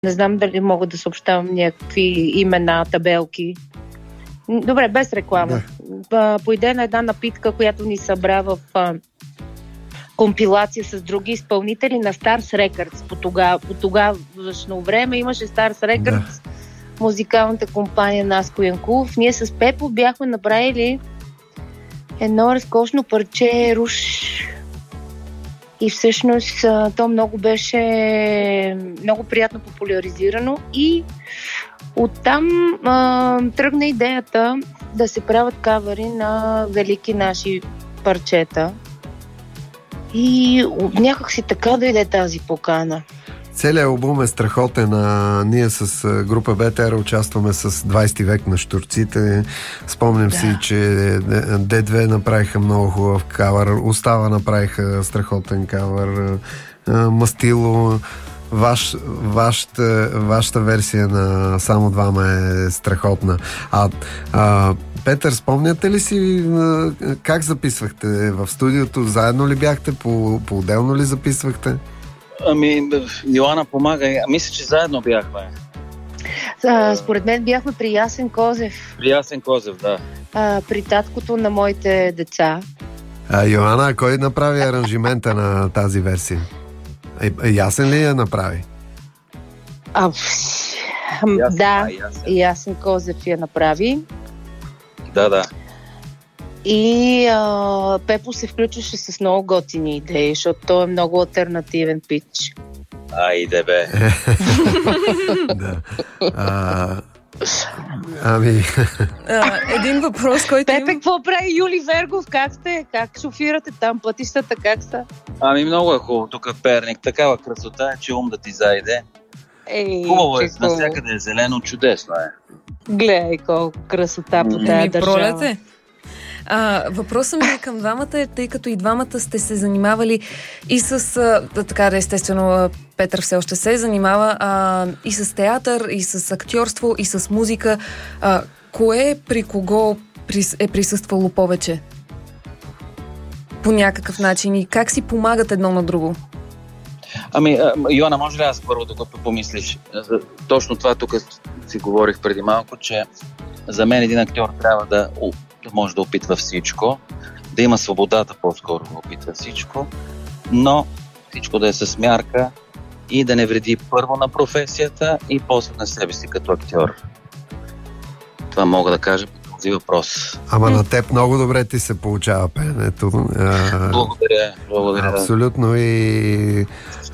Не знам дали мога да съобщавам някакви имена, табелки. Добре, без реклама. По идея на една напитка, която ни събра в компилация с други изпълнители на Stars Records. По тогавашно време имаше Stars Records, музикалната компания Наско Янкулов. Ние с Пепо бяхме направили едно разкошно парче Руш. И всъщност то беше много приятно популяризирано и оттам тръгна идеята да се правят кавъри на велики наши парчета. И някак си така дойде тази покана. Целият албум е страхотен. Ние с група БТР участваме с 20 век на щурците. Спомням си, че D2 направиха много хубав кавър. Остава направиха страхотен кавър. Мастило. Вашата версия на Само двама е страхотна. Петър, спомняте ли си как записвахте в студиото? Заедно ли бяхте? По-отделно ли записвахте? Йоана помага. Мисля, че заедно бяхме. Според мен бяхме при Ясен Козев. При Ясен Козев, да. При таткото на моите деца. Йоана, кой направи аранжимента на тази версия? Ясен ли я направи? Ясен Козев я направи. Да. И Пепо се включваше с много готини идеи, защото той е много алтернативен пич. Айде бе. Един въпрос, който... Пепе, какво прави Юли Вергов? Как сте? Как шофирате там? Пътищата как са? Много е хубаво тук в Перник. Такава красота, че ум да ти зайде. Хубаво е, навсякъде е зелено, чудесно е. Гледай колко красота по тая държава. Пролете. Въпросът ми към двамата е, тъй като и двамата сте се занимавали и с, така естествено Петър все още се занимава и с театър, и с актьорство, и с музика. Кое при кого е присъствало повече? По някакъв начин и как си помагат едно на друго? Йоана, може ли аз първо, докато помислиш? Точно това тук си говорих преди малко, че за мен един актьор трябва да може да опитва всичко, да има свободата по-скоро да опитва всичко, но всичко да е с мярка и да не вреди първо на професията и после на себе си като актьор. Това мога да кажа по този въпрос. На теб много добре ти се получава пеенето. Благодаря. Абсолютно и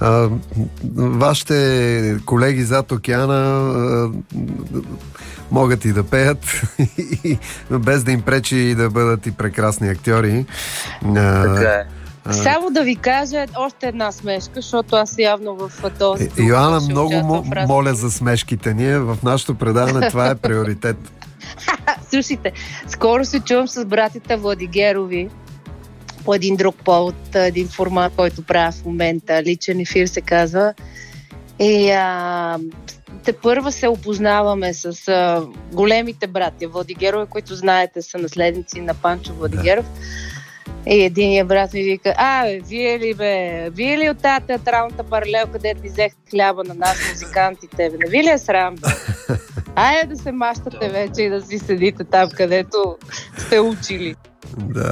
вашите колеги зад океана могат и да пеят, без да им пречи и да бъдат и прекрасни актьори. Така е. Само да ви кажа още една смешка, защото аз явно в този... Йоана, много моля за смешките. Ние в нашото предаване това е приоритет. Слушайте, скоро се чувам с братята Владигерови по един друг повод, един формат, който правя в момента. Личен ефир се казва. И тепърва се опознаваме с големите братя Владигерови, които знаете са наследници на Панчо Владигеров. И единият брат ми вика: вие ли от тази театралната паралел, където ни взехте хляба на нас, музикантите? Не ви ли е срам, бе? Айде да се мащате вече и да си седите там, където сте учили. Да.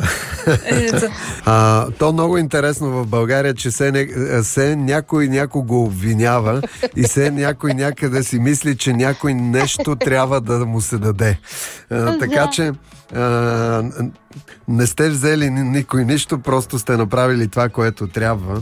То много интересно в България, че се някой го обвинява и се някой някъде си мисли, че някой нещо трябва да му се даде. Така че не сте взели никой нищо, просто сте направили това, което трябва.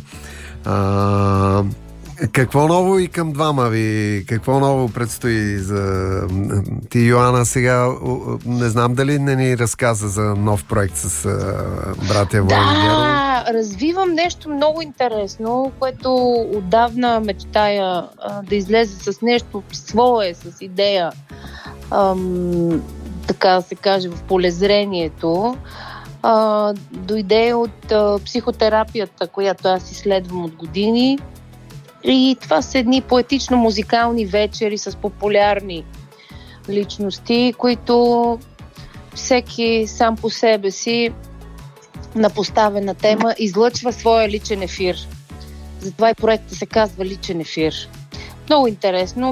Какво ново и към двама ви? Какво ново предстои за ти, Йоана, сега? Не знам дали не ни разказа за нов проект с братя Владигеров. Да, развивам нещо много интересно, което отдавна мечтая да излезе с нещо свое, с идея, така да се каже, в полезрението. Дойде от психотерапията, която аз изследвам от години. И това са едни поетично-музикални вечери с популярни личности, които всеки сам по себе си на поставена тема излъчва своя личен ефир. Затова и проектът се казва Личен ефир. Много интересно.